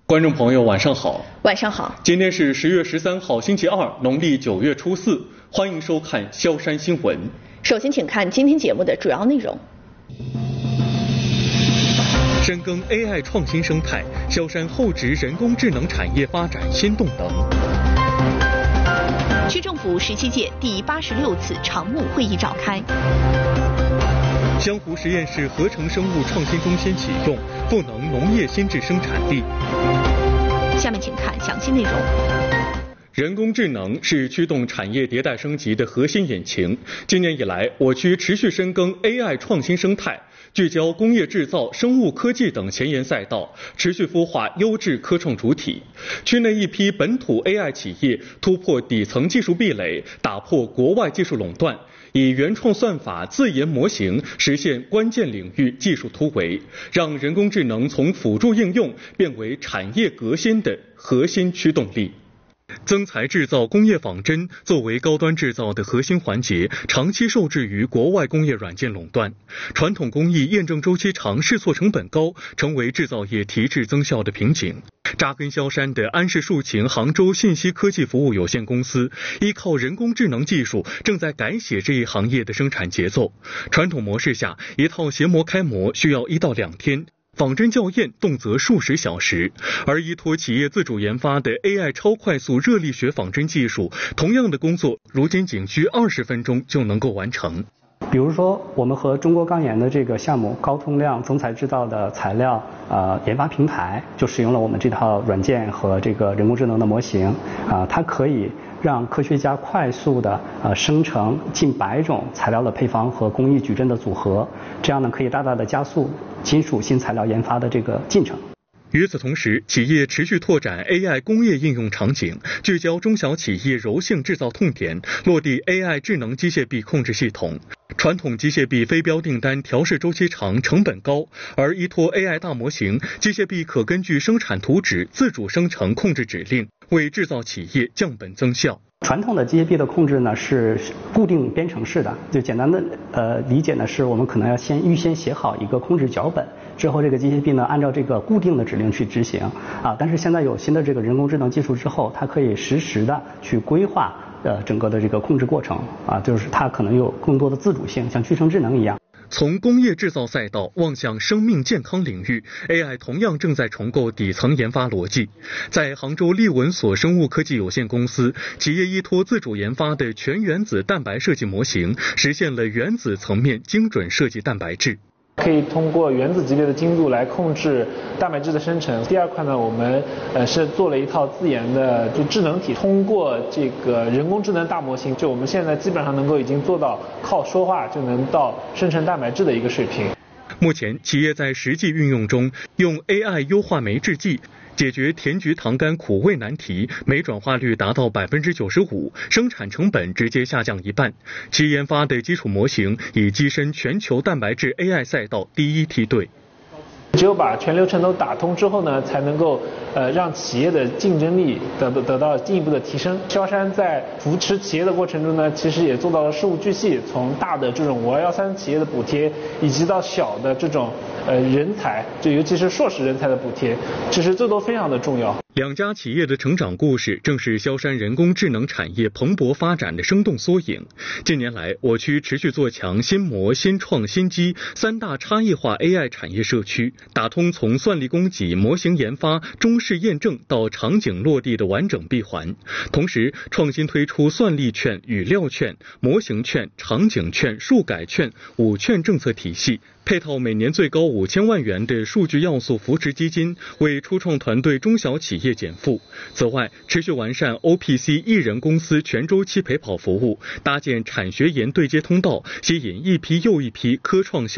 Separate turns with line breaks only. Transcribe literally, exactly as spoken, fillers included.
观众朋友晚上好。
晚上好。
今天是十月十三号星期二，农历九月初四，欢迎收看萧山新闻。
首先请看今天节目的主要内容。
深耕 A I 创新生态，萧山厚植人工智能产业发展新动能。
区政府十七届第八十六次常务会议召开。
湘湖实验室合成生物创新中心启用，赋能农业新质生产力。
下面请看详细内容。
人工智能是驱动产业迭代升级的核心引擎。今年以来，我区持续深耕 A I 创新生态，聚焦工业制造、生物科技等前沿赛道，持续孵化优质科创主体。区内一批本土 A I 企业突破底层技术壁垒，打破国外技术垄断，以原创算法、自研模型实现关键领域技术突围，让人工智能从辅助应用变为产业革新的核心驱动力。增材制造工业仿真作为高端制造的核心环节，长期受制于国外工业软件垄断。传统工艺验证周期长、试错成本高，成为制造业提质增效的瓶颈。扎根萧山的安氏数擎杭州信息科技服务有限公司，依靠人工智能技术，正在改写这一行业的生产节奏。传统模式下，一套鞋模开模需要一到两天。仿真校验动辄数十小时，而依托企业自主研发的 A I 超快速热力学仿真技术，同样的工作如今仅需二十分钟就能够完成。
比如说，我们和中国钢研的这个项目高通量增材制造的材料呃研发平台，就使用了我们这套软件和这个人工智能的模型啊、呃，它可以让科学家快速的呃生成近百种材料的配方和工艺矩阵的组合，这样呢可以大大的加速金属新材料研发的这个进程。
与此同时，企业持续拓展 A I 工业应用场景，聚焦中小企业柔性制造痛点，落地 A I 智能机械臂控制系统。传统机械臂非标订单调试周期长、成本高，而依托 A I 大模型，机械臂可根据生产图纸自主生成控制指令，为制造企业降本增效。
传统的机械臂的控制呢是固定编程式的，就简单的呃理解呢是我们可能要先预先写好一个控制脚本，之后这个机械臂呢按照这个固定的指令去执行啊。但是现在有新的这个人工智能技术之后，它可以实时的去规划呃整个的这个控制过程啊，就是它可能有更多的自主性，像具成智能一样。
从工业制造赛道望向生命健康领域 ，A I 同样正在重构底层研发逻辑。在杭州利文所生物科技有限公司，企业依托自主研发的全原子蛋白设计模型，实现了原子层面精准设计蛋白质。
可以通过原子级别的精度来控制蛋白质的生成。第二块呢，我们呃是做了一套自研的就智能体，通过这个人工智能大模型，就我们现在基本上能够已经做到靠说话就能到生成蛋白质的一个水平。
目前，企业在实际运用中用 A I 优化酶制剂，解决甜菊糖苷苦味难题，酶转化率达到百分之九十五，生产成本直接下降一半。其研发的基础模型已跻身全球蛋白质 A I 赛道第一梯队。
只有把全流程都打通之后呢，才能够呃让企业的竞争力得得到进一步的提升。萧山在扶持企业的过程中呢，其实也做到了事无巨细，从大的这种五二幺三企业的补贴，以及到小的这种呃人才，就尤其是硕士人才的补贴，其实这都非常的重要。
两家企业的成长故事，正是萧山人工智能产业蓬勃发展的生动缩影。近年来，我区持续做强新模、新创、新机三大差异化 A I 产业社区，打通从算力供给、模型研发、中试验证到场景落地的完整闭环。同时，创新推出算力券、语料券、模型券、场景券、数改券五券政策体系，配套每年最高五千万元的数据要素扶持基金，为初创团队、中小企业减负。此外，持续完善 O P C 一人公司全周期陪跑服务，搭建产学研对接通道，吸引一批又一批科创